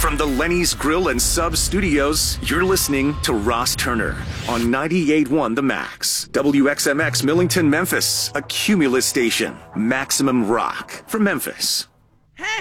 From the Lenny's Grill and Sub Studios, you're listening to Ross Turner on 98.1 The Max. WXMX Millington, Memphis, a Cumulus station. Maximum rock from Memphis.